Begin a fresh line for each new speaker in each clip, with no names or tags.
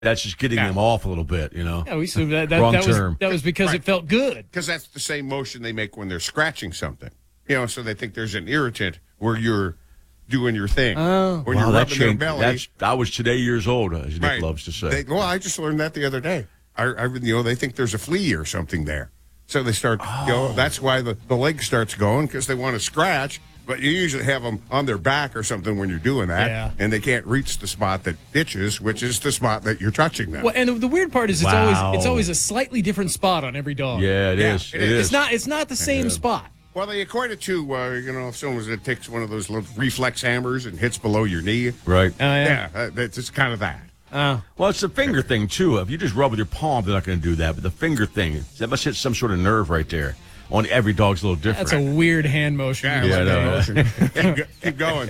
That's just getting them off a little bit,
Yeah, we assumed that
Wrong term.
that was because it felt good.
Because that's the same motion they make when they're scratching something. So they think there's an irritant where you're doing your thing.
Oh.
When you're rubbing their belly.
I was today years old, as Nick loves to say.
I just learned that the other day. They think there's a flea or something there. So they start, that's why the leg starts going, because they want to scratch. But you usually have them on their back or something when you're doing that, and they can't reach the spot that itches, which is the spot that you're touching them.
Well, and the weird part is it's always a slightly different spot on every dog.
Yeah, it is. It is.
It's not the same spot.
Well, they equate it to, if someone takes one of those little reflex hammers and hits below your knee.
Right.
It's kind of that.
Well, it's the finger thing, too. If you just rub with your palm, they're not going to do that. But the finger thing, that must hit some sort of nerve right there. On every dog's a little different.
That's a weird hand motion.
Keep going.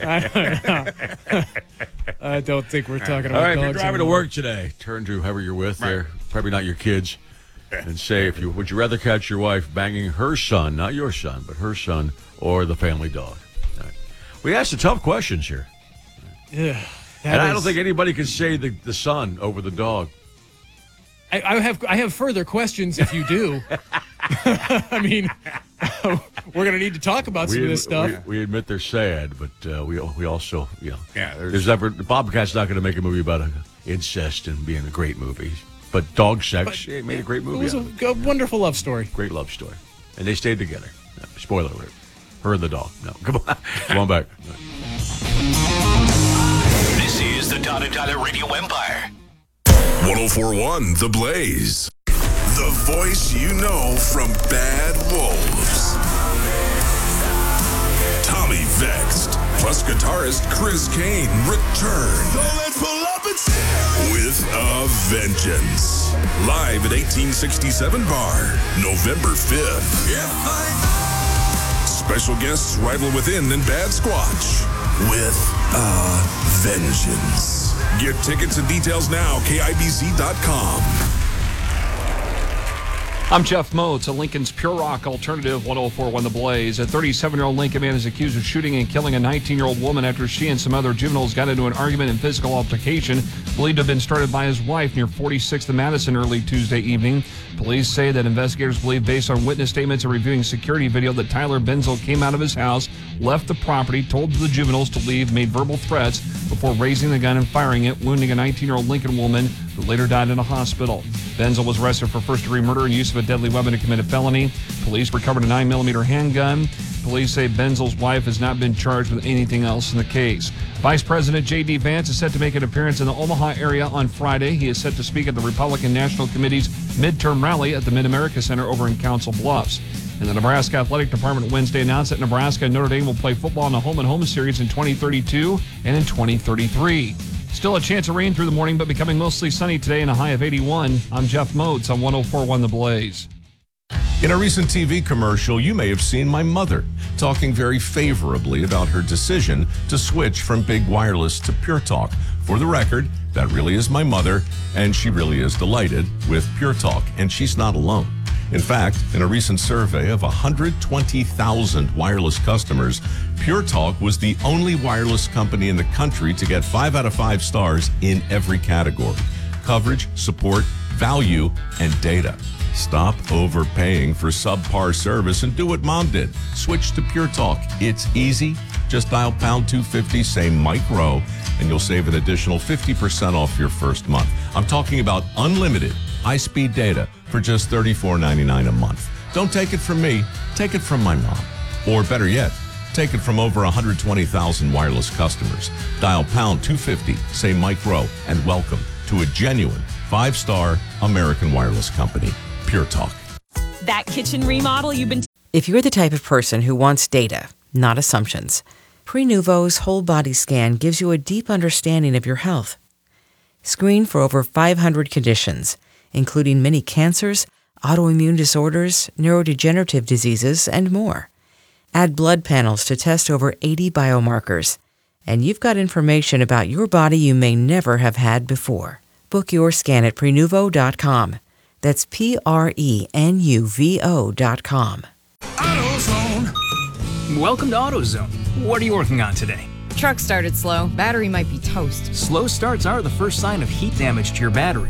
I don't think we're talking about dogs.
All right, if you're driving to work today, turn to whoever you're with there, probably not your kids, and say, would you rather catch your wife banging her son, not your son, but her son, or the family dog? All right. We asked the tough questions here.
Yeah,
I don't think anybody can say the son over the dog.
I have further questions if you do. I mean, we're going to need to talk about some of this stuff.
We admit they're sad, but we also,
there's
Bobcat's not going to make a movie about incest and being a great movie. But dog sex, it made a great movie.
It was a wonderful love story.
Great love story. And they stayed together. Spoiler alert. Her and the dog. No, come on back.
This is the Todd and Tyler Radio Empire.
104.1 The Blaze. The voice you know from Bad Wolves. Tommy Vexed, plus guitarist Chris Kane return. So let's pull up and see with a vengeance. Live at 1867 Bar, November 5th. Special guests Rival Within and Bad Squatch with a vengeance. Get tickets and details now, KIBZ.com.
I'm Jeff Moats, a Lincoln's Pure Rock Alternative 104.1 The Blaze. A 37-year-old Lincoln man is accused of shooting and killing a 19-year-old woman after she and some other juveniles got into an argument and physical altercation believed to have been started by his wife near 46th and Madison early Tuesday evening. Police say that investigators believe, based on witness statements and reviewing security video, that Tyler Benzel came out of his house, left the property, told the juveniles to leave, made verbal threats before raising the gun and firing it, wounding a 19-year-old Lincoln woman who later died in a hospital. Benzel was arrested for first-degree murder and use of a deadly weapon to commit a felony. Police recovered a 9mm handgun. Police say Benzel's wife has not been charged with anything else in the case. Vice President J.D. Vance is set to make an appearance in the Omaha area on Friday. He is set to speak at the Republican National Committee's midterm rally at the Mid-America Center over in Council Bluffs. And the Nebraska Athletic Department Wednesday announced that Nebraska and Notre Dame will play football in the home-and-home series in 2032 and in 2033. Still a chance of rain through the morning, but becoming mostly sunny today and a high of 81. I'm Jeff Moats on 104.1 The Blaze.
In a recent TV commercial, you may have seen my mother talking very favorably about her decision to switch from Big Wireless to Pure Talk. For the record, that really is my mother, and she really is delighted with Pure Talk, and she's not alone. In fact, in a recent survey of 120,000 wireless customers, Pure Talk was the only wireless company in the country to get 5 out of 5 stars in every category: coverage, support, value, and data. Stop overpaying for subpar service and do what Mom did. Switch to Pure Talk. It's easy. Just dial pound 250, say Mike Rowe, and you'll save an additional 50% off your first month. I'm talking about unlimited high-speed data for just $34.99 a month. Don't take it from me. Take it from my mom. Or better yet, take it from over 120,000 wireless customers. Dial pound 250, say Mike Rowe, and welcome to a genuine 5-star American wireless company, Pure Talk.
That kitchen remodel you've been...
If you're the type of person who wants data, not assumptions, Prenuvo's whole body scan gives you a deep understanding of your health. Screen for over 500 conditions, including many cancers, autoimmune disorders, neurodegenerative diseases, and more. Add blood panels to test over 80 biomarkers, and you've got information about your body you may never have had before. Book your scan at Prenuvo.com. That's Prenuvo.com.
AutoZone. Welcome to AutoZone. What are you working on today? Truck started slow. Battery might be toast.
Slow starts are the first sign of heat damage to your battery.